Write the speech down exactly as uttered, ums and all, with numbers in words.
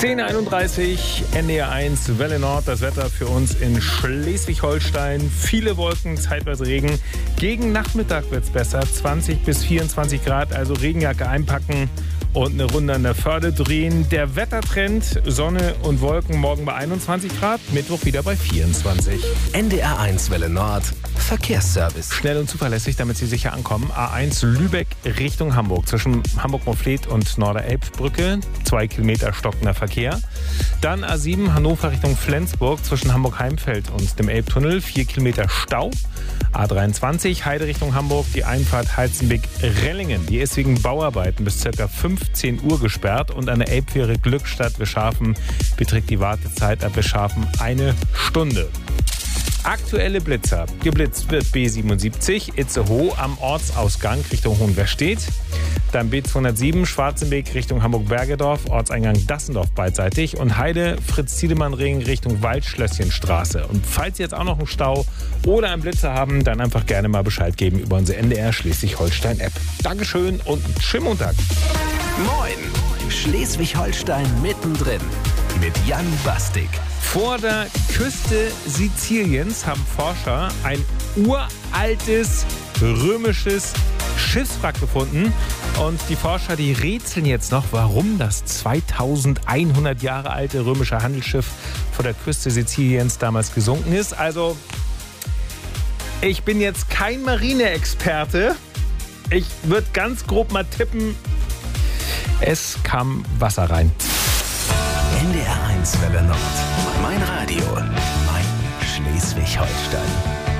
zehn Uhr einunddreißig, N D R eins, Welle Nord, das Wetter für uns in Schleswig-Holstein. Viele Wolken, zeitweise Regen. Gegen Nachmittag wird es besser, zwanzig bis vierundzwanzig Grad, also Regenjacke einpacken und eine Runde an der Förde drehen. Der Wettertrend, Sonne und Wolken morgen bei einundzwanzig Grad, Mittwoch wieder bei vierundzwanzig. N D R eins Welle Nord, Verkehrsservice. Schnell und zuverlässig, damit Sie sicher ankommen. A eins Lübeck Richtung Hamburg. Zwischen Hamburg-Mofflet und Norderelbbrücke. Zwei Kilometer stockender Verkehr. Dann A sieben Hannover Richtung Flensburg. Zwischen Hamburg-Heimfeld und dem Elbtunnel. Vier Kilometer Stau. A dreiundzwanzig Heide Richtung Hamburg. Die Einfahrt Heizenbeck-Rellingen. Die ist wegen Bauarbeiten bis ca. fünfzehn Uhr gesperrt. Und an der Elbfähre Glückstadt-Wischhafen beträgt die Wartezeit ab Wischhafen eine Stunde. Aktuelle Blitzer. Geblitzt wird B siebenundsiebzig, Itzehoe am Ortsausgang Richtung Hohenwestedt. Dann B zweihundertsieben, Schwarzenbeek Richtung Hamburg-Bergedorf, Ortseingang Dassendorf beidseitig. Und Heide Fritz-Tiedemann-Ring Richtung Waldschlösschenstraße. Und falls Sie jetzt auch noch einen Stau oder einen Blitzer haben, dann einfach gerne mal Bescheid geben über unsere N D R Schleswig-Holstein-App. Dankeschön und einen schönen Montag. Moin, Schleswig-Holstein mittendrin mit Jan Bastik. Vor der Küste Siziliens haben Forscher ein uraltes römisches Schiffswrack gefunden. Und die Forscher, die rätseln jetzt noch, warum das zweitausendeinhundert Jahre alte römische Handelsschiff vor der Küste Siziliens damals gesunken ist. Also, ich bin jetzt kein Marineexperte. Ich würde ganz grob mal tippen, es kam Wasser rein. N D R eins Welle Nord. Mein Radio. Mein Schleswig-Holstein.